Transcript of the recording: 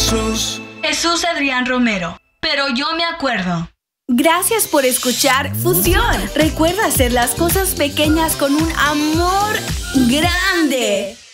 Jesús. Jesús Adrián Romero. Pero yo me acuerdo. Gracias por escuchar Fusión. Recuerda hacer las cosas pequeñas con un amor grande.